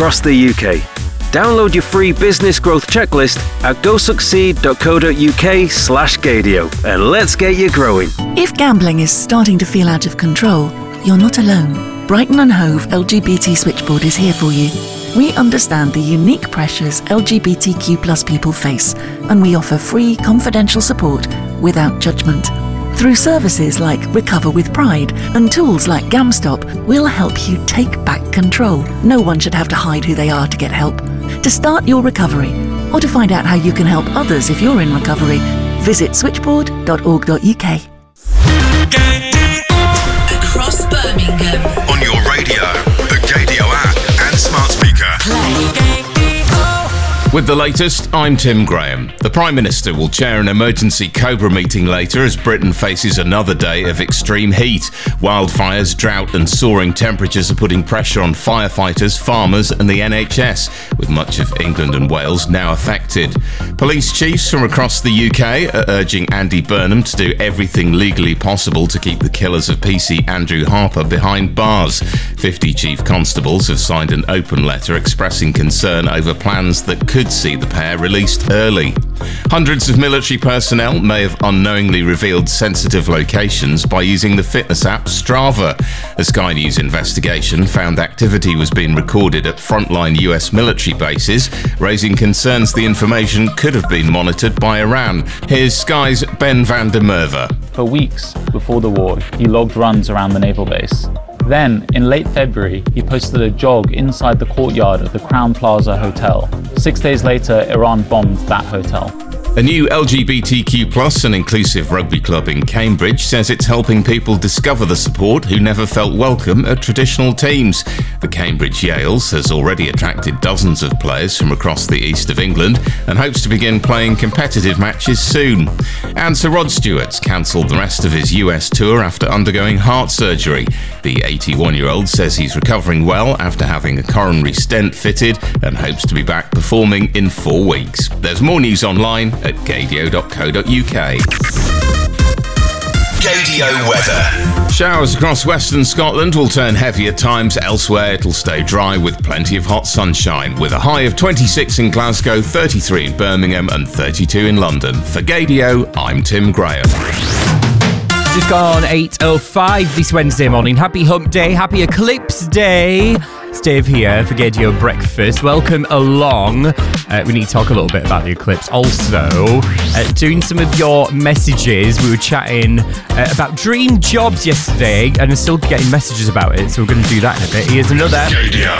across the UK. Download your free business growth checklist at gosucceed.co.uk/Gadio and let's get you growing. If gambling is starting to feel out of control, you're not alone. Brighton and Hove LGBT Switchboard is here for you. We understand the unique pressures LGBTQ+ people face, and we offer free, confidential support without judgment. Through services like Recover with Pride and tools like GamStop, we'll help you take back control. No one should have to hide who they are to get help. To start your recovery, or to find out how you can help others if you're in recovery, visit switchboard.org.uk. Across Birmingham. On your radio, the Gadio app and smart speaker. Play. With the latest, I'm Tim Graham. The Prime Minister will chair an emergency COBRA meeting later as Britain faces another day of extreme heat. Wildfires, drought and soaring temperatures are putting pressure on firefighters, farmers and the NHS, with much of England and Wales now affected. Police chiefs from across the UK are urging Andy Burnham to do everything legally possible to keep the killers of PC Andrew Harper behind bars. 50 chief constables have signed an open letter expressing concern over plans that could see the pair released early. Hundreds of military personnel may have unknowingly revealed sensitive locations by using the fitness app Strava. A Sky News investigation found activity was being recorded at frontline US military bases, raising concerns the information could have been monitored by Iran. Here's Sky's Ben van der Merwe. For weeks before the war, he logged runs around the naval base. Then, in late February, he posted a jog inside the courtyard of the Crown Plaza Hotel. 6 days later, Iran bombed that hotel. A new LGBTQ+ and inclusive rugby club in Cambridge says it's helping people discover the support who never felt welcome at traditional teams. The Cambridge Yales has already attracted dozens of players from across the east of England and hopes to begin playing competitive matches soon. And Sir Rod Stewart's cancelled the rest of his US tour after undergoing heart surgery. The 81-year-old says he's recovering well after having a coronary stent fitted and hopes to be back performing in 4 weeks. There's more news online at gadio.co.uk. Gadio weather. Showers across western Scotland will turn heavy at times. Elsewhere, it'll stay dry with plenty of hot sunshine, with a high of 26 in Glasgow, 33 in Birmingham and 32 in London. For Gadio, I'm Tim Graham. Just gone 8:05 this Wednesday morning. Happy Hump Day, happy Eclipse Day. It's Dave here for Gadio Breakfast. Welcome along. We need to talk a little bit about the eclipse. Also, doing some of your messages. We were chatting about dream jobs yesterday and I'm still getting messages about it, so we're going to do that in a bit. Here's another. Gadio.